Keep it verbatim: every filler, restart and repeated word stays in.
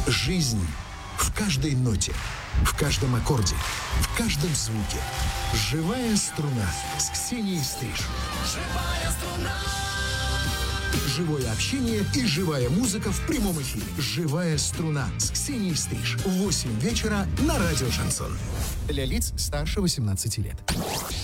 Жизнь в каждой ноте, в каждом аккорде, в каждом звуке. Живая струна с Ксенией Стриж. Живая струна. Живое общение и живая музыка в прямом эфире. Живая струна с Ксенией Стриж. В восемь вечера на радио Шансон. Для лиц старше восемнадцати лет.